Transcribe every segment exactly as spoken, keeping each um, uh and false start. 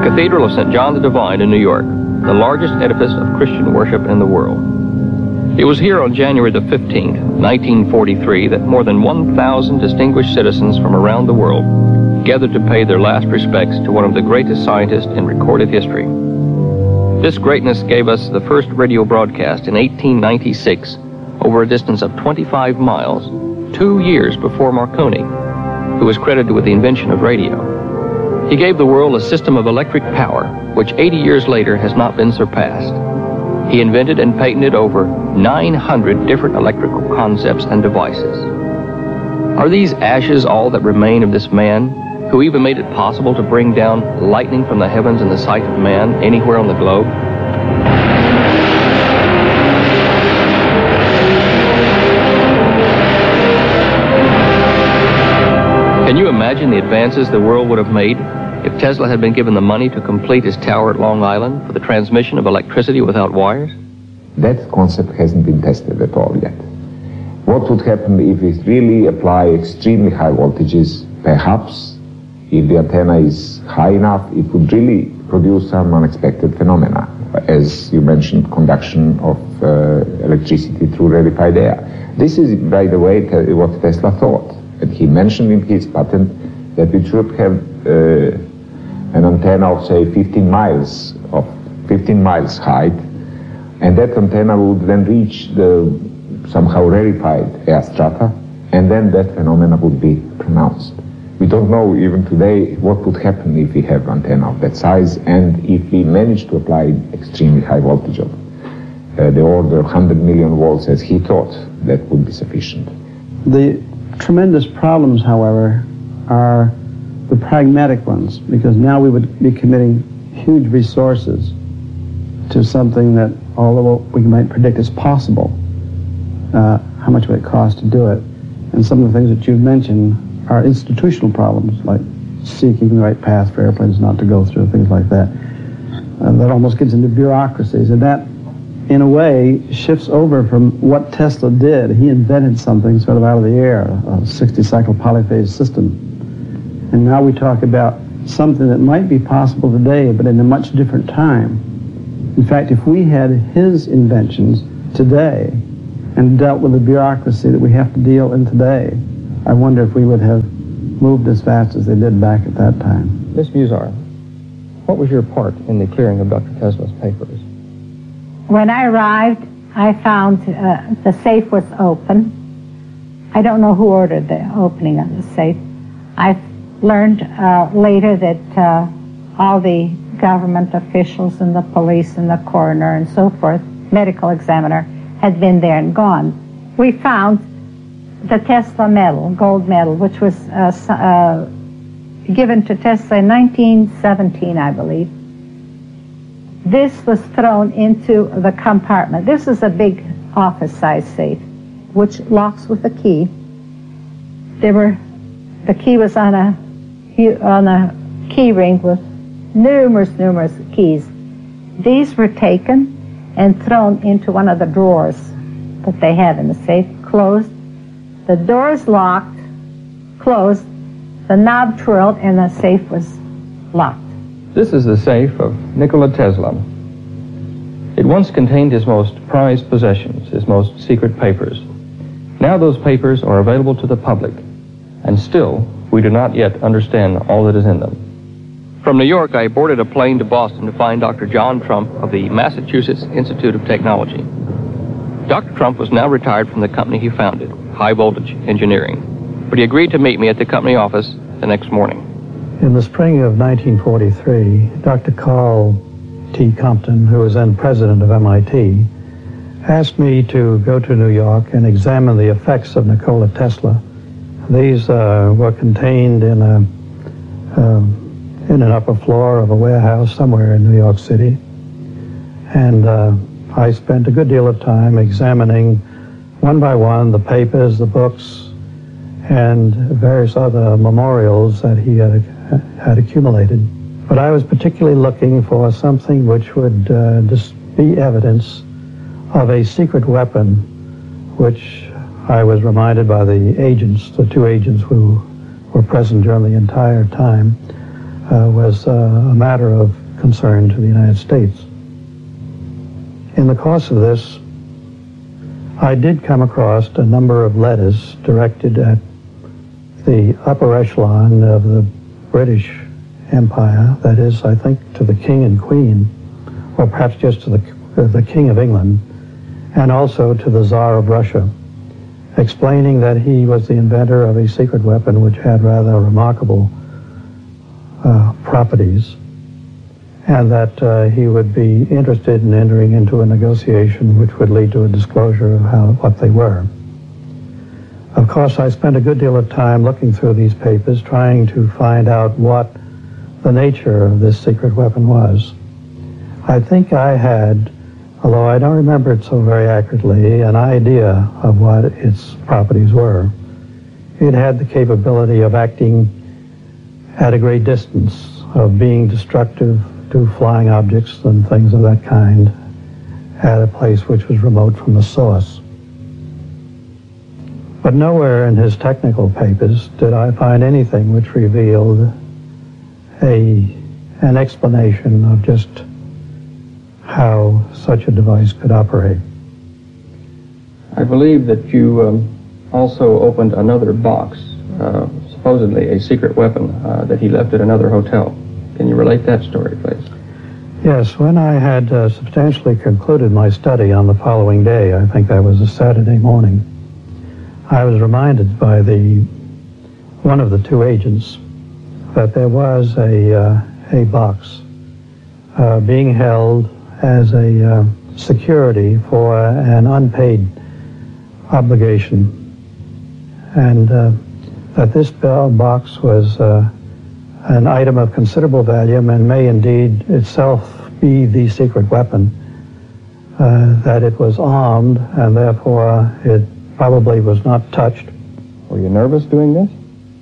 Cathedral of Saint John the Divine in New York, the largest edifice of Christian worship in the world. It was here on January the fifteenth, nineteen forty-three, that more than one thousand distinguished citizens from around the world gathered to pay their last respects to one of the greatest scientists in recorded history. This greatness gave us the first radio broadcast in eighteen ninety-six over a distance of twenty-five miles, two years before Marconi, who was credited with the invention of radio. He gave the world a system of electric power, which eighty years later has not been surpassed. He invented and patented over nine hundred different electrical concepts and devices. Are these ashes all that remain of this man, who even made it possible to bring down lightning from the heavens in the sight of man anywhere on the globe? Can you imagine the advances the world would have made if Tesla had been given the money to complete his tower at Long Island for the transmission of electricity without wires? That concept hasn't been tested at all yet. What would happen if we really apply extremely high voltages? Perhaps, if the antenna is high enough, it would really produce some unexpected phenomena, as you mentioned, conduction of uh, electricity through rarefied air. This is, by the way, te- what Tesla thought. And he mentioned in his patent that we should have uh, an antenna of, say, fifteen miles of fifteen miles height, and that antenna would then reach the somehow rarefied air strata, and then that phenomena would be pronounced. We don't know even today what would happen if we have antenna of that size, and if we manage to apply extremely high voltage of uh, the order of one hundred million volts, as he thought, that would be sufficient. The tremendous problems, however, are the pragmatic ones, because now we would be committing huge resources to something that, although we might predict is possible, uh, how much would it cost to do it? And some of the things that you've mentioned are institutional problems, like seeking the right path for airplanes not to go through, things like that. Uh, that almost gets into bureaucracies, and that, in a way, shifts over from what Tesla did. He invented something sort of out of the air, a sixty-cycle polyphase system. And now we talk about something that might be possible today, but in a much different time. In fact, if we had his inventions today and dealt with the bureaucracy that we have to deal in today, I wonder if we would have moved as fast as they did back at that time. Miss Musar, what was your part in the clearing of Doctor Tesla's papers? When I arrived, I found uh, the safe was open. I don't know who ordered the opening of the safe. I learned uh, later that uh, all the government officials and the police and the coroner and so forth, medical examiner, had been there and gone. We found the Tesla medal, gold medal, which was uh, uh, given to Tesla in nineteen seventeen, I believe. This was thrown into the compartment. This is a big office-size safe, which locks with a key. There were, the key was on a on a key ring with numerous, numerous keys. These were taken and thrown into one of the drawers that they had in the safe, closed. The doors locked, closed, the knob twirled, and the safe was locked. This is the safe of Nikola Tesla. It once contained his most prized possessions, his most secret papers. Now those papers are available to the public, and still we do not yet understand all that is in them. From New York, I boarded a plane to Boston to find Doctor John Trump of the Massachusetts Institute of Technology. Doctor Trump was now retired from the company he founded, High Voltage Engineering, but he agreed to meet me at the company office the next morning. In the spring of nineteen forty-three, Doctor Carl T. Compton, who was then president of M I T, asked me to go to New York and examine the effects of Nikola Tesla. These uh, were contained in a um, in an upper floor of a warehouse somewhere in New York City, and uh, I spent a good deal of time examining one by one the papers, the books, and various other memorials that he had, had accumulated. But I was particularly looking for something which would uh, just be evidence of a secret weapon, which I was reminded by the agents, the two agents who were present during the entire time, uh, was uh, a matter of concern to the United States. In the course of this, I did come across a number of letters directed at the upper echelon of the British Empire, that is, I think, to the King and Queen, or perhaps just to the, uh, the King of England, and also to the Tsar of Russia, explaining that he was the inventor of a secret weapon which had rather remarkable uh, properties, and that uh, he would be interested in entering into a negotiation which would lead to a disclosure of how, what they were. Of course, I spent a good deal of time looking through these papers, trying to find out what the nature of this secret weapon was. I think I had, although I don't remember it so very accurately, an idea of what its properties were. It had the capability of acting at a great distance, of being destructive to flying objects and things of that kind at a place which was remote from the source. But nowhere in his technical papers did I find anything which revealed a, an explanation of just how such a device could operate. I believe that you um, also opened another box, uh, supposedly a secret weapon uh, that he left at another hotel. Can you relate that story, please? Yes, when I had uh, substantially concluded my study on the following day, I think that was a Saturday morning, I was reminded by the one of the two agents that there was a, uh, a box uh, being held as a uh, security for an unpaid obligation, and uh, that this bell box was uh, an item of considerable value and may indeed itself be the secret weapon, uh, that it was armed and therefore it probably was not touched. Were you nervous doing this?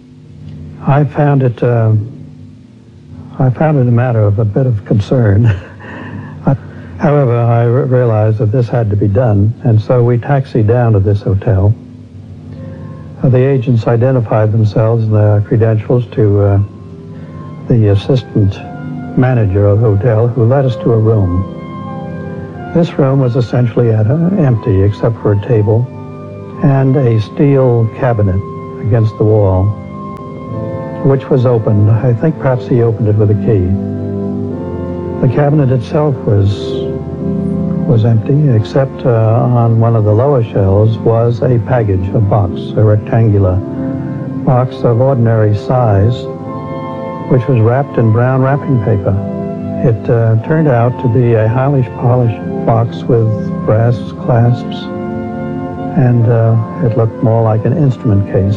I found it, uh, I found it a matter of a bit of concern. However, I re- realized that this had to be done, and so we taxied down to this hotel. Uh, the agents identified themselves and their credentials to uh, the assistant manager of the hotel, who led us to a room. This room was essentially at, uh, empty except for a table and a steel cabinet against the wall, which was opened. I think perhaps he opened it with a key. The cabinet itself was was empty, except uh, on one of the lower shelves was a package, a box, a rectangular box of ordinary size, which was wrapped in brown wrapping paper. It uh, turned out to be a highly polished box with brass clasps, and uh, it looked more like an instrument case.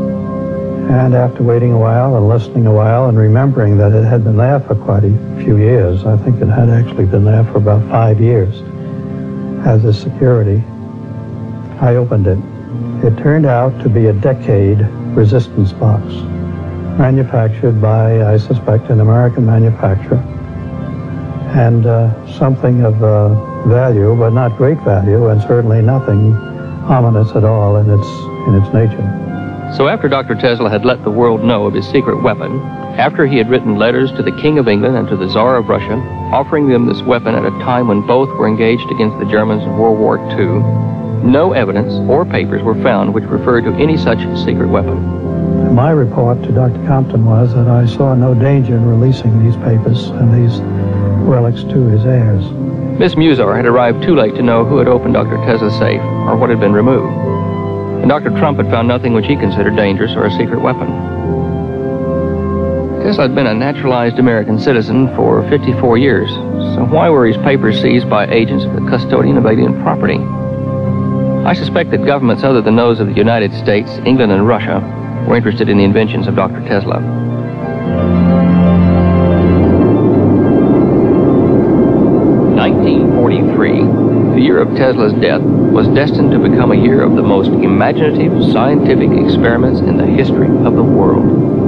And after waiting a while and listening a while and remembering that it had been there for quite a few years, I think it had actually been there for about five years as a security, I opened it. It turned out to be a Decade resistance box, manufactured by, I suspect, an American manufacturer, and uh, something of uh, value, but not great value, and certainly nothing ominous at all in its in its nature. So after Doctor Tesla had let the world know of his secret weapon, after he had written letters to the King of England and to the Tsar of Russia, offering them this weapon at a time when both were engaged against the Germans in World War Two, no evidence or papers were found which referred to any such secret weapon. My report to Doctor Compton was that I saw no danger in releasing these papers and these relics to his heirs. Miss Musar had arrived too late to know who had opened Doctor Tesla's safe or what had been removed. And Doctor Trump had found nothing which he considered dangerous or a secret weapon. Tesla had been a naturalized American citizen for fifty-four years, so why were his papers seized by agents of the custodian of alien property? I suspect that governments other than those of the United States, England, and Russia were interested in the inventions of Doctor Tesla. nineteen forty-three, the year of Tesla's death, was destined to become a year of the most imaginative scientific experiments in the history of the world.